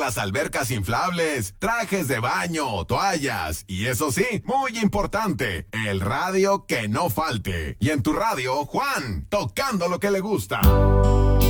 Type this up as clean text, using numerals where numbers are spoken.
las albercas inflables, trajes de baño, toallas y eso sí, muy importante, el radio que no falte. Y en tu radio, Juan, tocando lo que le gusta.